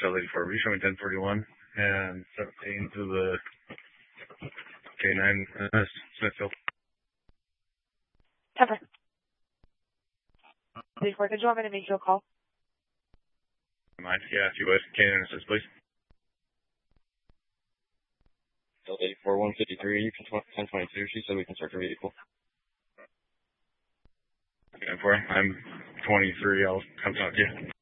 XL84B, showing 1041 and 17 to the K9 Smithfield. 10-4. Before, did you want me to make you a call? Mind? Yeah, if you would. K9 assist, please. L84 153, 1022. She said we can search her vehicle. 10-4. I'm 23. I'll come talk to you.